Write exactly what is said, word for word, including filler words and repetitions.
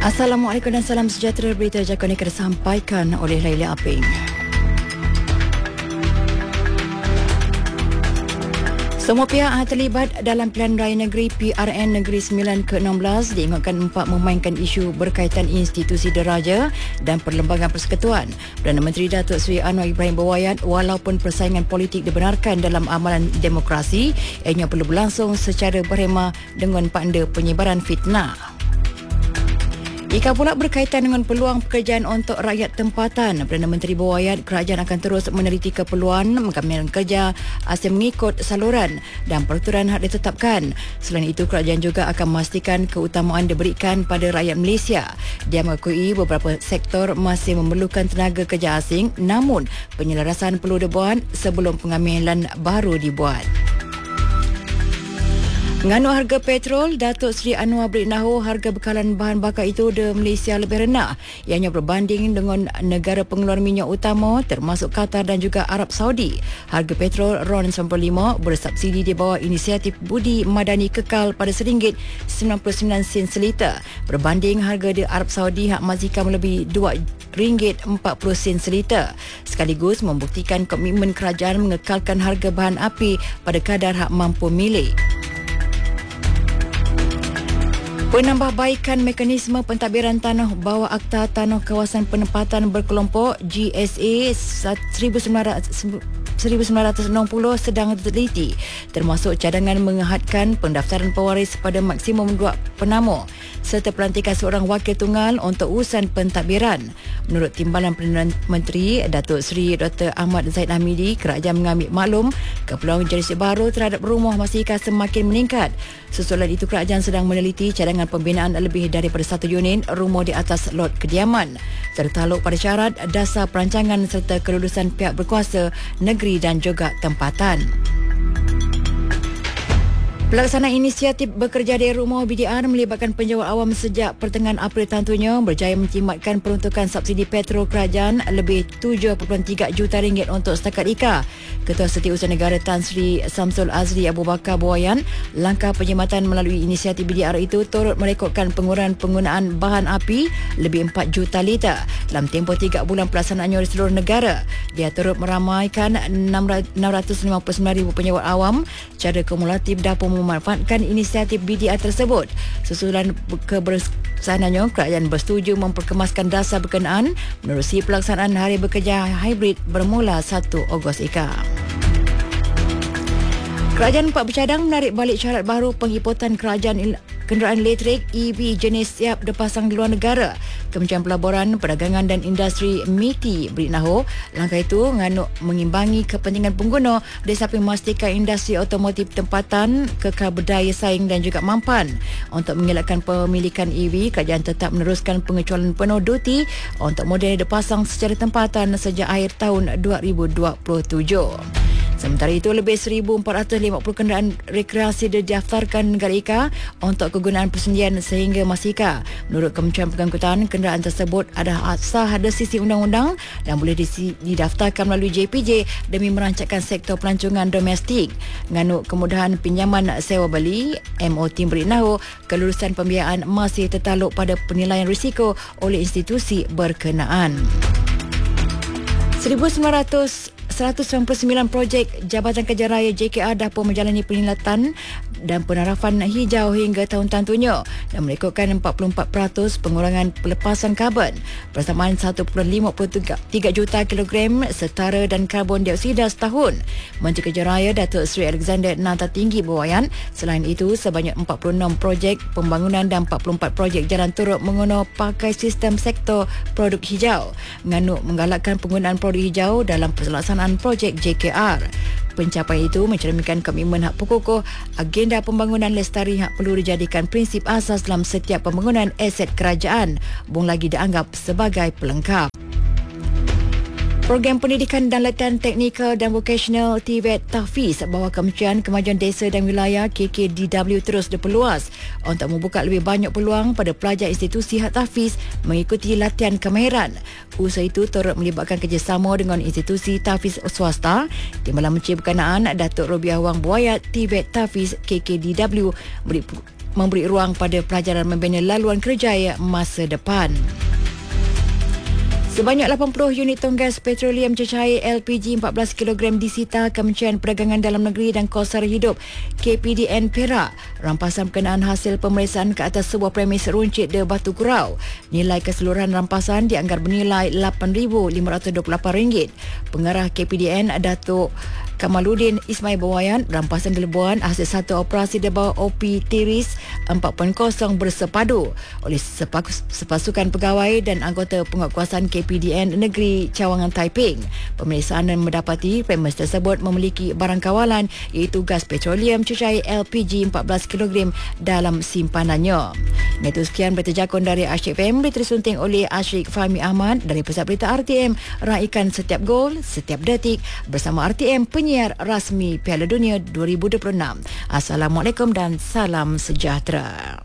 Assalamualaikum dan salam sejahtera. Berita Jakun ini disampaikan oleh Laila Aping. Semua pihak terlibat dalam Pilihan Raya Negeri P R N Negeri sembilan ke enam belas diingatkan empat memainkan isu berkaitan institusi diraja dan perlembagaan persekutuan. Perdana Menteri Datuk Seri Anwar Ibrahim berwayat walaupun persaingan politik dibenarkan dalam amalan demokrasi, ianya perlu berlangsung secara berhemah dengan panda penyebaran fitnah. Jika pula berkaitan dengan peluang pekerjaan untuk rakyat tempatan, Perdana Menteri berwayat kerajaan akan terus meneliti keperluan mengambil kerja asing mengikut saluran dan peraturan yang ditetapkan. Selain itu, kerajaan juga akan memastikan keutamaan diberikan pada rakyat Malaysia. Dia mengakui beberapa sektor masih memerlukan tenaga kerja asing, namun penyelarasan perlu dibuat sebelum pengambilan baru dibuat. Menganut harga petrol, Datuk Seri Anwar beritahu harga bekalan bahan bakar itu di Malaysia lebih rendah. Ianya berbanding dengan negara pengeluar minyak utama termasuk Qatar dan juga Arab Saudi. Harga petrol RON sembilan puluh lima bersubsidi di bawah inisiatif Budi Madani kekal pada satu ringgit sembilan puluh sembilan sen seliter. Berbanding harga di Arab Saudi hak mazikan melebihi dua ringgit empat puluh sen seliter. Sekaligus membuktikan komitmen kerajaan mengekalkan harga bahan api pada kadar hak mampu milik. Penambahbaikan mekanisme pentadbiran tanah bawah Akta Tanah Kawasan Penempatan Berkelompok G S A seribu sembilan ratus enam puluh sedang diteliti, termasuk cadangan menghadkan pendaftaran pewaris pada maksimum dua penama serta pelantikan seorang wakil tunggal untuk urusan pentadbiran. Menurut Timbalan Perdana Menteri Datuk Seri Doktor Ahmad Zaid Hamidi, kerajaan mengambil maklum keperluan jenis baru terhadap rumah masyarakat semakin meningkat. Susulan itu, kerajaan sedang meneliti cadangan pembinaan lebih daripada satu unit rumah di atas lot kediaman tertakluk pada syarat dasar perancangan serta kelulusan pihak berkuasa negeri dan juga tempatan. Pelaksanaan inisiatif bekerja dari rumah B D R melibatkan penjawat awam sejak pertengahan April tentunya berjaya menjimatkan peruntukan subsidi petrol kerajaan lebih tujuh perpuluhan tiga juta ringgit untuk setakat I K A. Ketua Setiausaha Negara Tan Sri Samsul Azli Abu Bakar berwayan langkah penjimatan melalui inisiatif B D R itu turut merekodkan pengurangan penggunaan bahan api lebih empat juta liter dalam tempoh tiga bulan pelaksanaannya di seluruh negara. Dia turut meramaikan enam ratus lima puluh sembilan ribu penjawat awam cara kumulatif dapur memanfaatkan inisiatif B D R tersebut. Susulan kebersanaannya, kerajaan bersetuju memperkemaskan dasar berkenaan menerusi pelaksanaan hari bekerja hybrid bermula satu Ogos eka. Kerajaan Pak bercadang menarik balik syarat baru penghiputan kerajaan kenderaan elektrik E V jenis siap dipasang di luar negara. Kementerian Pelaburan, Perdagangan dan Industri M I T I beritahu langkah itu nganuk mengimbangi kepentingan pengguna dari samping memastikan industri otomotif tempatan kekal berdaya saing dan juga mampan. Untuk mengelakkan pemilikan E V, kerajaan tetap meneruskan pengecualian penuh duti untuk model yang dipasang secara tempatan sejak akhir tahun dua ribu dua puluh tujuh. Sementara itu, lebih seribu empat ratus lima puluh kenderaan rekreasi didaftarkan negara I K A untuk kegunaan persendian sehingga masa I K A. Menurut Kementerian Pengangkutan, kenderaan tersebut ada sah ada sisi undang-undang dan boleh didaftarkan melalui J P J demi merancangkan sektor pelancongan domestik. Nganuk kemudahan pinjaman sewa beli, M O T beritahu kelulusan pembiayaan masih tertakluk pada penilaian risiko oleh institusi berkenaan. seribu sembilan ratus seratus sembilan puluh sembilan projek Jabatan Kerja Raya J K R dapat menjalani penilatan dan penarafan hijau hingga tahun tentunya dan merekodkan empat puluh empat peratus pengurangan pelepasan karbon bersamaan satu perpuluhan lima puluh tiga juta kilogram setara dan karbon dioksida setahun. Menteri Kerja Raya Datuk Seri Alexander Nata Tinggi berwayan selain itu sebanyak empat puluh enam projek pembangunan dan empat puluh empat projek jalan turut menggunakan pakai sistem sektor produk hijau. Menganut menggalakkan penggunaan produk hijau dalam pelaksanaan projek J K R. Pencapaian itu mencerminkan komitmen hak pokok agenda pembangunan lestari yang perlu dijadikan prinsip asas dalam setiap pembangunan aset kerajaan, bung lagi dianggap sebagai pelengkap. Program Pendidikan dan Latihan Teknikal dan Vocational T V E T Tahfiz bawah Kementerian Kemajuan Desa dan Wilayah K K D W terus diperluas untuk membuka lebih banyak peluang pada pelajar institusi hak tahfiz mengikuti latihan kemahiran. Usaha itu turut melibatkan kerjasama dengan institusi tahfiz swasta. Timbalan Menteri Berkenaan Datuk Robiah Wang berwayat T V E T Tahfiz K K D W memberi ruang pada pelajaran membina laluan kerja masa depan. Sebanyak lapan puluh unit tong gas petroleum cecair L P G empat belas kilogram disita Kementerian Perdagangan Dalam Negeri dan Kos Sara Hidup K P D N Perak. Rampasan berkenaan hasil pemeriksaan ke atas sebuah premis runcit di Batu Kurau. Nilai keseluruhan rampasan dianggar bernilai lapan ribu lima ratus dua puluh lapan ringgit. Pengarah K P D N Datuk Kamaluddin Ismail Bawayan, rampasan dilebuhan hasil satu operasi di bawah O P Tiris empat titik kosong bersepadu oleh sepasukan pegawai dan anggota penguatkuasaan K P D N Negeri Cawangan Taiping. Pemeriksaan mendapati premis tersebut memiliki barang kawalan iaitu gas petroleum cecair L P G empat belas kilogram dalam simpanannya. Itu sekian berita jakun dari Asyik F M, ditersunting oleh Asyik Fahmi Ahmad dari Pusat Berita R T M. Raikan setiap gol, setiap detik bersama R T M, penyiar rasmi Piala Dunia dua ribu dua puluh enam. Assalamualaikum dan salam sejahtera.